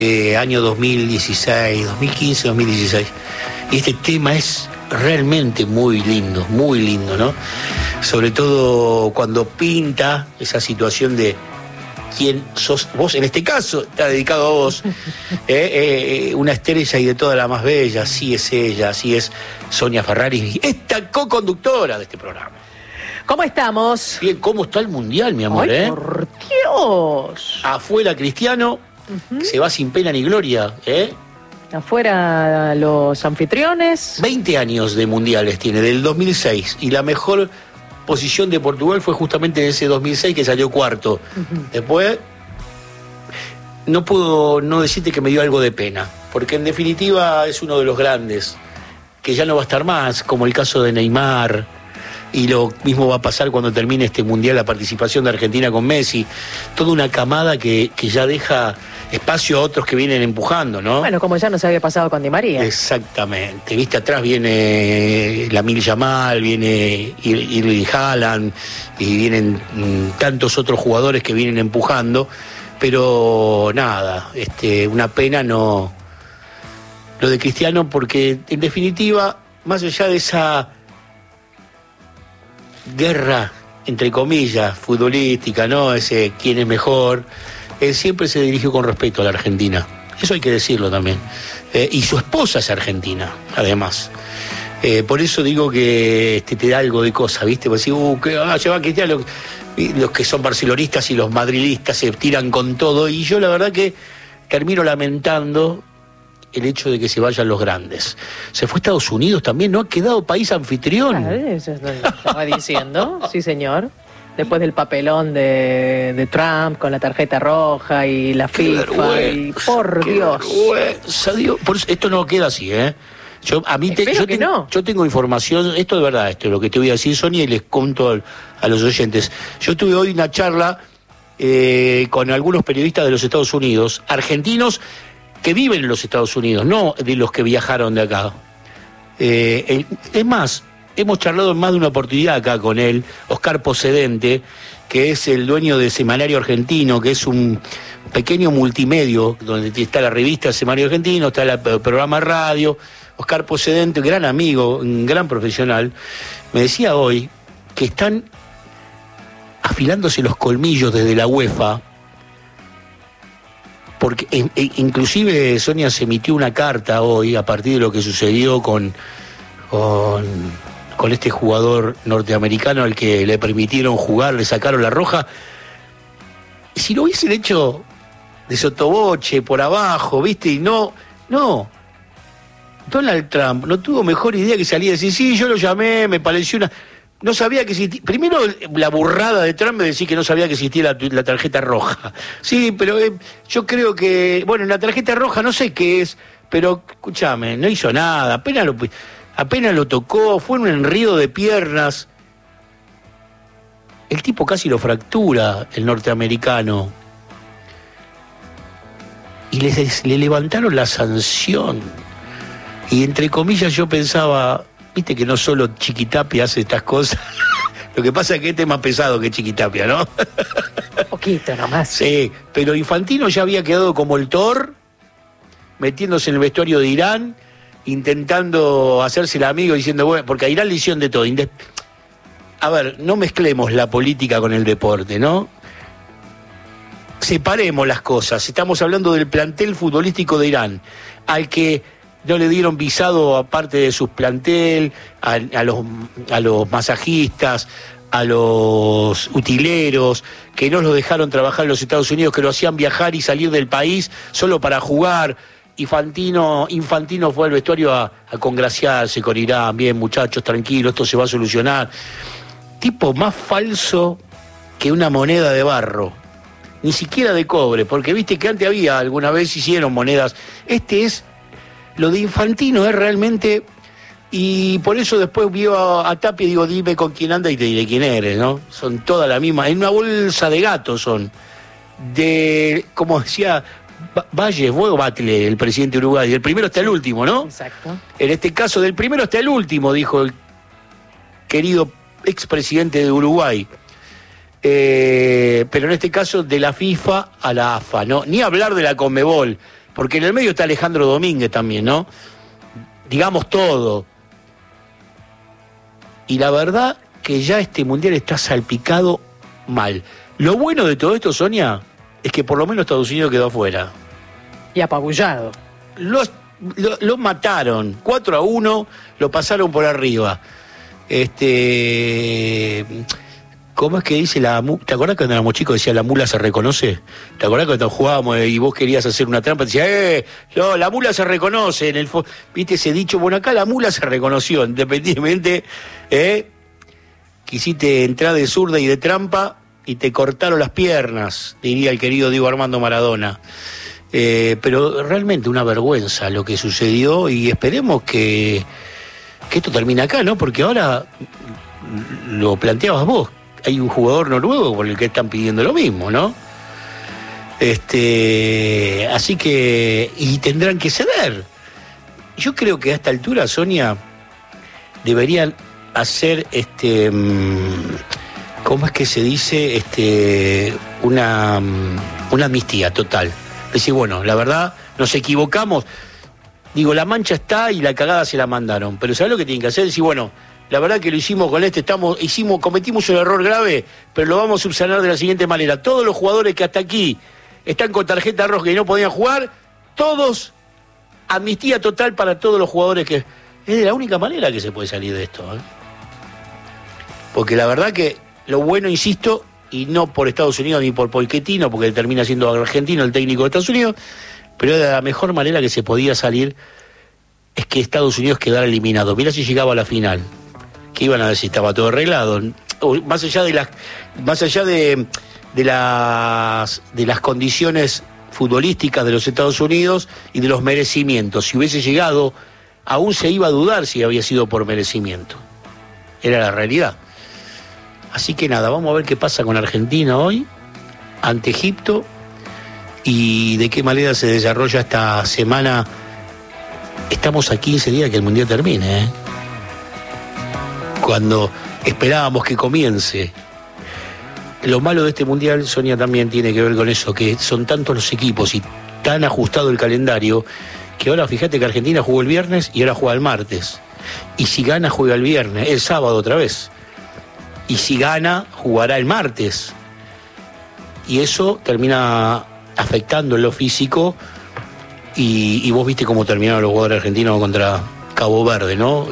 año 2016, 2015, 2016. Y este tema es realmente muy lindo, ¿no? Sobre todo cuando pinta esa situación de quién sos vos, en este caso está dedicado a vos, una estrella y de toda la más bella, así es ella, así es Sonia Ferrari, esta co-conductora de este programa. ¿Cómo estamos? Bien, ¿cómo está el Mundial, mi amor? ¡Ay, por Dios! Afuera Cristiano, se va sin pena ni gloria, Afuera los anfitriones. 20 años de mundiales tiene, del 2006, y la mejor posición de Portugal fue justamente en ese 2006 que salió cuarto. Después, no puedo no decirte que me dio algo de pena, porque en definitiva es uno de los grandes, que ya no va a estar más, como el caso de Neymar, y lo mismo va a pasar cuando termine este mundial, la participación de Argentina con Messi, toda una camada que ya deja espacio a otros que vienen empujando, ¿no? Bueno, como ya nos había pasado con Di María. Exactamente, viste, atrás viene Lamine Yamal, viene Erling Haaland, y vienen tantos otros jugadores que vienen empujando, pero nada, una pena no lo de Cristiano, porque en definitiva, más allá de esa guerra, entre comillas, futbolística, ¿no? Ese quién es mejor, él siempre se dirigió con respeto a la Argentina. Eso hay que decirlo también. Y su esposa es argentina, además. Por eso digo que te da algo de cosa, ¿viste? Pues si lleva Cristiano, los que son barcelonistas y los madridistas se tiran con todo, y yo la verdad que termino lamentando el hecho de que se vayan los grandes. Se fue a Estados Unidos también, ¿no? Ha quedado país anfitrión. Claro, eso estaba diciendo, sí señor. Después del papelón de Trump con la tarjeta roja y la FIFA, y por Dios. Dios. Esto no queda así, Yo tengo información, esto de verdad, esto es lo que te voy a decir, Sonia, y les conto a los oyentes. Yo tuve hoy una charla con algunos periodistas de los Estados Unidos, argentinos que viven en los Estados Unidos, no de los que viajaron de acá. Es más, hemos charlado en más de una oportunidad acá con él, Oscar Pocedente, que es el dueño de Semanario Argentino, que es un pequeño multimedio, donde está la revista Semanario Argentino, está el programa radio. Oscar Pocedente, un gran amigo, un gran profesional, me decía hoy que están afilándose los colmillos desde la UEFA, porque inclusive Sonia se emitió una carta hoy a partir de lo que sucedió con este jugador norteamericano al que le permitieron jugar, le sacaron la roja. Si lo hubiesen hecho de sotoboche, por abajo, ¿viste? Y no, Donald Trump no tuvo mejor idea que salir a decir, sí, yo lo llamé, me pareció una... No sabía que existía... Primero, la burrada de Trump de decir que no sabía que existía la tarjeta roja. Sí, pero yo creo que... Bueno, la tarjeta roja no sé qué es, pero escúchame, no hizo nada, apenas lo tocó, fue un enrío de piernas. El tipo casi lo fractura, el norteamericano. Y le levantaron la sanción. Y entre comillas yo pensaba... Viste que no solo Chiquitapia hace estas cosas. Lo que pasa es que este es más pesado que Chiquitapia, ¿no? Un poquito nomás. Sí, pero Infantino ya había quedado como el Thor, metiéndose en el vestuario de Irán, intentando hacerse el amigo, diciendo, bueno, porque a Irán le hicieron de todo. A ver, no mezclemos la política con el deporte, ¿no? Separemos las cosas. Estamos hablando del plantel futbolístico de Irán, al que no le dieron visado aparte de su plantel, a los masajistas, a los utileros, que no los dejaron trabajar en los Estados Unidos, que lo hacían viajar y salir del país solo para jugar. Infantino fue al vestuario a congraciarse con Irán, bien muchachos, tranquilos, esto se va a solucionar. Tipo más falso que una moneda de barro, ni siquiera de cobre, porque viste que antes alguna vez hicieron monedas, lo de Infantino es realmente, y por eso después vio a Tapia y digo, dime con quién anda y te diré quién eres, ¿no? Son todas la misma, en una bolsa de gatos son, como decía Batle, el presidente de Uruguay, del primero hasta el último, ¿no? Exacto. En este caso, del primero hasta el último, dijo el querido expresidente de Uruguay. Pero en este caso de la FIFA a la AFA, ¿no? Ni hablar de la Conmebol, porque en el medio está Alejandro Domínguez también, ¿no? Digamos todo. Y la verdad que ya este mundial está salpicado mal. Lo bueno de todo esto, Sonia, es que por lo menos Estados Unidos quedó afuera. Y apabullado. Lo mataron, 4-1, lo pasaron por arriba. ¿Cómo es que dice ¿te acordás cuando éramos chicos decía la mula se reconoce? ¿Te acordás cuando jugábamos y vos querías hacer una trampa? Te decía, no, la mula se reconoce. ¿Viste ese dicho? Bueno, acá la mula se reconoció, independientemente, quisiste entrar de zurda y de trampa y te cortaron las piernas, diría el querido Diego Armando Maradona. Pero realmente una vergüenza lo que sucedió y esperemos que esto termine acá, ¿no? Porque ahora lo planteabas vos. Hay un jugador noruego por el que están pidiendo lo mismo, ¿no? Así que... Y tendrán que ceder. Yo creo que a esta altura, Sonia, deberían hacer, ¿cómo es que se dice? Una amnistía total. Decir, bueno, la verdad, nos equivocamos. Digo, la mancha está y la cagada se la mandaron. Pero ¿sabés lo que tienen que hacer? Decir, bueno... La verdad que lo hicimos con cometimos un error grave, pero lo vamos a subsanar de la siguiente manera. Todos los jugadores que hasta aquí están con tarjeta roja y no podían jugar, todos, amnistía total para todos los jugadores que... Es de la única manera que se puede salir de esto, ¿eh? Porque la verdad que lo bueno, insisto, y no por Estados Unidos ni por Pochettino, porque termina siendo argentino el técnico de Estados Unidos, pero de la mejor manera que se podía salir es que Estados Unidos quedara eliminado. Mirá si llegaba a la final. Que iban a decir, estaba todo arreglado. Más allá de las condiciones futbolísticas de los Estados Unidos y de los merecimientos. Si hubiese llegado, aún se iba a dudar si había sido por merecimiento. Era la realidad. Así que nada, vamos a ver qué pasa con Argentina hoy, ante Egipto, y de qué manera se desarrolla esta semana. Estamos a 15 días que el Mundial termine, Cuando esperábamos que comience. Lo malo de este Mundial, Sonia, también tiene que ver con eso, que son tantos los equipos y tan ajustado el calendario, que ahora fíjate que Argentina jugó el viernes y ahora juega el martes. Y si gana, juega el viernes, el sábado otra vez. Y si gana, jugará el martes. Y eso termina afectando en lo físico. Y vos viste cómo terminaron los jugadores argentinos contra Cabo Verde, ¿no?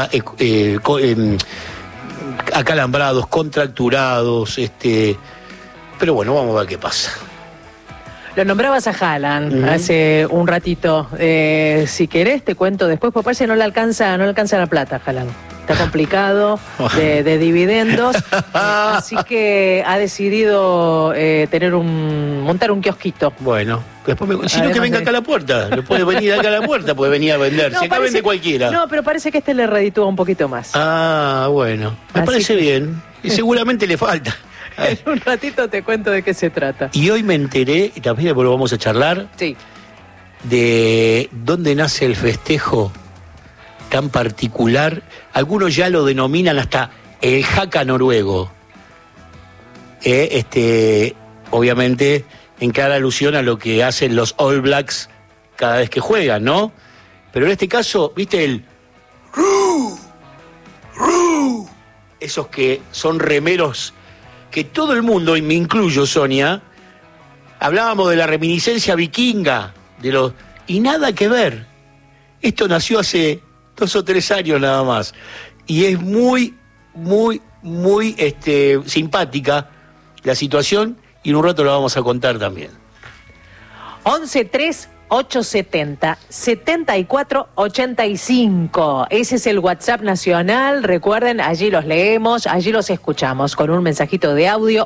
Acalambrados, contracturados, pero bueno, vamos a ver qué pasa. Lo nombrabas a Haaland hace un ratito. Si querés te cuento después, porque parece que no le alcanza la plata a Haaland. Está complicado de dividendos, así que ha decidido montar un kiosquito. Bueno, después si no que venga acá a la puerta, no puede venir acá a la puerta, puede venir a vender, si acá vende cualquiera. No, pero parece que le reditúa un poquito más. Ah, bueno, me parece bien, y seguramente le falta. En un ratito te cuento de qué se trata. Y hoy me enteré, y también lo vamos a charlar, sí, de dónde nace el festejo tan particular. Algunos ya lo denominan hasta el haka noruego. Obviamente en clara alusión a lo que hacen los All Blacks cada vez que juegan, ¿no? Pero en este caso, ¿viste el ¡Ru! ¡Ru! Esos que son remeros que todo el mundo, y me incluyo, Sonia, hablábamos de la reminiscencia vikinga, y nada que ver. Esto nació hace 2 o 3 años nada más. Y es muy, muy, muy simpática la situación, y en un rato la vamos a contar también. 11-3-870-7485. Ese es el WhatsApp nacional. Recuerden, allí los leemos, allí los escuchamos con un mensajito de audio.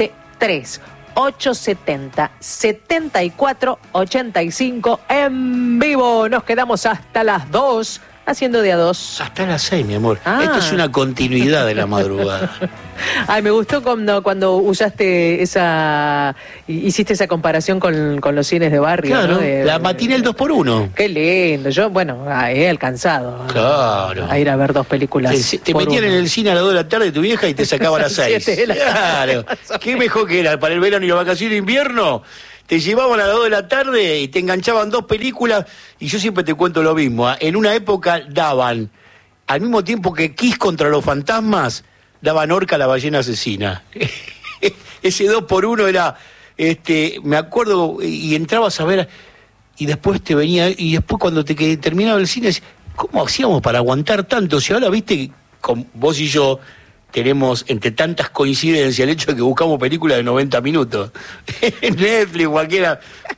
11-3-870-7485 en vivo. Nos quedamos hasta las 2 haciendo de a 2. Hasta las 6, mi amor. Esto es una continuidad de la madrugada. Ay, me gustó cuando usaste hiciste esa comparación con los cines de barrio. Claro, ¿no? la matinal 2x1. Qué lindo. Yo, he alcanzado claro a ir a ver 2 películas. Te metían en el cine a las 2 de la tarde tu vieja y te sacaba a las 6. Claro. Qué mejor que era para el verano y la vacación de invierno. te llevaban a las 2 de la tarde y te enganchaban 2 películas, y yo siempre te cuento lo mismo. En una época daban, al mismo tiempo que Kiss contra los fantasmas, daban Orca la ballena asesina. Ese 2x1 era, me acuerdo, y entrabas a ver, y después te venía, y después cuando terminaba el cine, ¿cómo hacíamos para aguantar tanto? Si ahora, viste, con vos y yo tenemos, entre tantas coincidencias, el hecho de que buscamos películas de 90 minutos. En Netflix, cualquiera.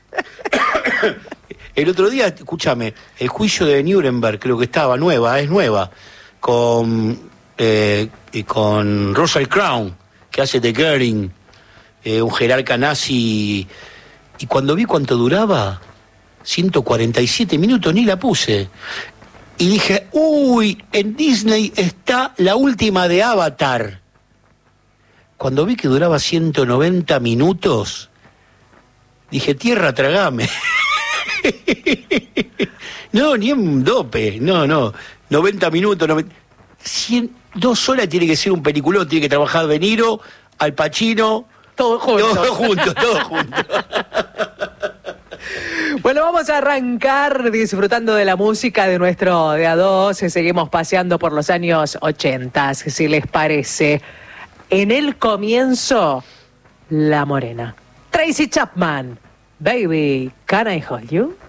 El otro día, escúchame, el juicio de Nuremberg, creo que estaba es nueva, con Russell Crowe, que hace de Goering, un jerarca nazi, y cuando vi cuánto duraba, 147 minutos, ni la puse. Y dije, uy, en Disney está la última de Avatar. Cuando vi que duraba 190 minutos, dije, tierra, tragame. No, ni en dope, no. 90 minutos, 2 horas tiene que ser un peliculón, tiene que trabajar De Niro, Al Pacino, todos juntos. Todos juntos. Bueno, vamos a arrancar disfrutando de la música de nuestro de A2. Seguimos paseando por los años 80, si les parece. En el comienzo, La Morena. Tracy Chapman. Baby, can I hold you?